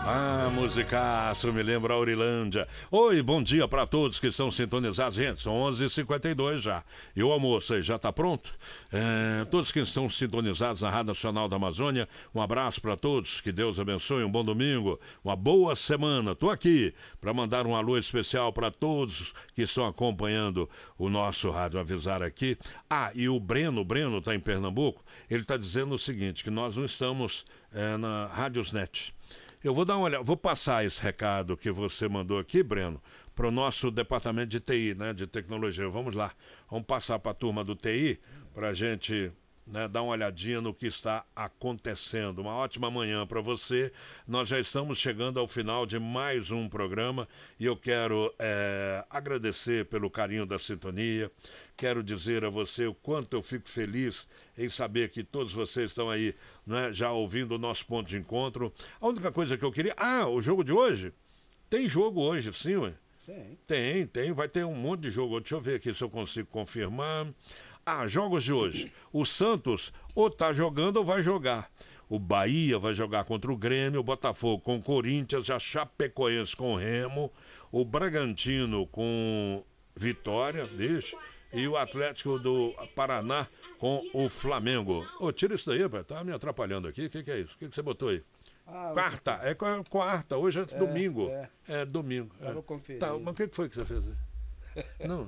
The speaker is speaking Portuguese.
Ah, musicaço, me lembra a Aurilândia. Oi, bom dia para todos que estão sintonizados. Gente, são 11h52 já. E o almoço aí já tá pronto? Todos que estão sintonizados na Rádio Nacional da Amazônia, um abraço para todos, que Deus abençoe, um bom domingo, uma boa semana. Tô aqui para mandar um alô especial para todos que estão acompanhando o nosso rádio, avisar aqui. Ah, e o Breno tá em Pernambuco, ele tá dizendo o seguinte, que nós não estamos na Rádiosnet. Eu vou dar uma olhada, vou passar esse recado que você mandou aqui, Breno, para o nosso departamento de TI, né, de tecnologia. Vamos lá, vamos passar para a turma do TI para a gente, né, dar uma olhadinha no que está acontecendo. Uma ótima manhã para você. Nós já estamos chegando ao final de mais um programa e eu quero agradecer pelo carinho da sintonia. Quero dizer a você o quanto eu fico feliz em saber que todos vocês estão aí, né, já ouvindo o nosso ponto de encontro. A única coisa que eu queria... Ah, o jogo de hoje? Tem jogo hoje, sim, ué? Tem. Vai ter um monte de jogo. Deixa eu ver aqui se eu consigo confirmar. Ah, jogos de hoje. O Santos ou tá jogando ou vai jogar. O Bahia vai jogar contra o Grêmio, o Botafogo com o Corinthians, a Chapecoense com o Remo, o Bragantino com Vitória, deixa, e o Atlético do Paraná com o Flamengo. Ô, tira isso daí, rapaz, tá me atrapalhando aqui. O que é isso? O que você botou aí? Quarta, quarta, hoje é domingo. É domingo. Eu vou conferir. Tá, mas o que foi que você fez aí? Não.